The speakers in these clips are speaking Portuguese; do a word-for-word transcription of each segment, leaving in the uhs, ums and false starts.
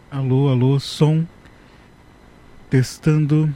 Alô, alô, som. Testando.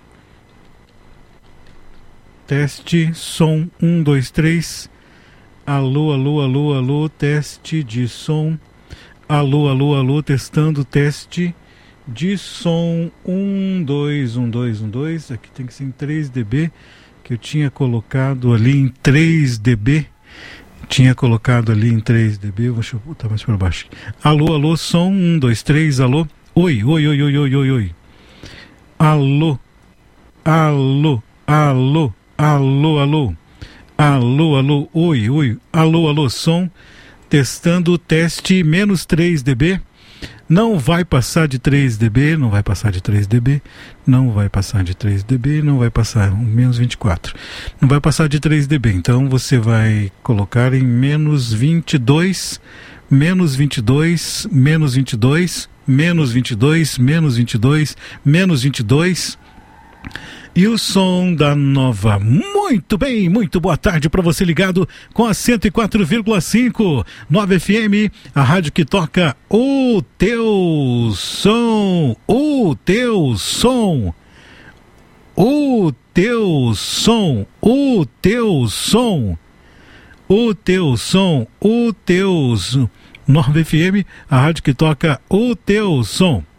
Teste, som, um, dois, três. Alô, alô, alô, alô, teste de som. Alô, alô, alô, testando, teste de som. um, dois, um, dois, um, dois. Aqui tem que ser em três decibéis, que eu tinha colocado ali em três decibéis. Tinha colocado ali em três decibéis. Deixa eu botar mais para baixo. Alô, alô, som, um, dois, três, alô. Oi, oi, oi, oi, oi, oi, oi. Alô, alô, alô, alô, alô. Alô, alô, oi, oi. Alô, alô, som. Testando o teste, menos três decibéis. Não vai passar de três decibéis, não vai passar de três decibéis, não vai passar de três decibéis, não vai passar, menos vinte e quatro. Não vai passar de três decibéis, então você vai colocar em menos vinte e dois, menos vinte e dois, menos vinte e dois, menos vinte e dois, menos vinte e dois, menos vinte e dois. E o som da Nova. Muito bem, muito boa tarde para você ligado com a cento e quatro vírgula cinco Nova F M, a rádio que toca o teu som, o teu som, o teu som, o teu som, o teu som, o teu som. Nova F M, a rádio que toca o teu som.